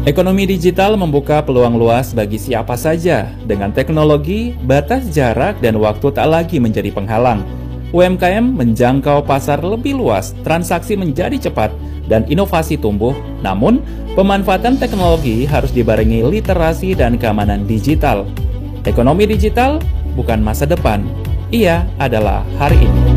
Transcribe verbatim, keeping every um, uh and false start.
Ekonomi digital membuka peluang luas bagi siapa saja. Dengan teknologi, batas jarak dan waktu tak lagi menjadi penghalang. U M K M menjangkau pasar lebih luas, transaksi menjadi cepat, dan inovasi tumbuh. Namun, pemanfaatan teknologi harus dibarengi literasi dan keamanan digital. Ekonomi digital bukan masa depan, ia adalah hari ini.